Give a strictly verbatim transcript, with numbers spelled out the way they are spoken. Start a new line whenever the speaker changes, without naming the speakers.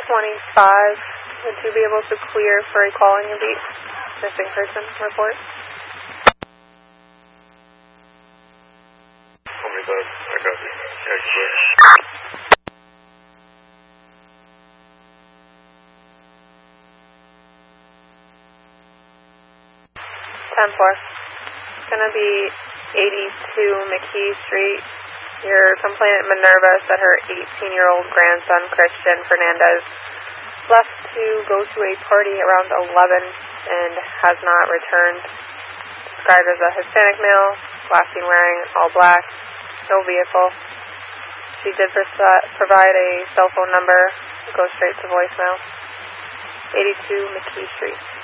twenty-five. Would you be able to clear for a call in your beat? Missing person report.
twenty-five, I got you. Yeah, clear.
ten four. It's going to be eighty-two McKee Street. Your complainant Minerva said her eighteen-year-old grandson Christian Fernandez left to go to a party around eleven and has not returned. Described as a Hispanic male, last seen wearing all black, no vehicle. She did provide a cell phone number. It goes straight to voicemail. eighty-two McKee Street.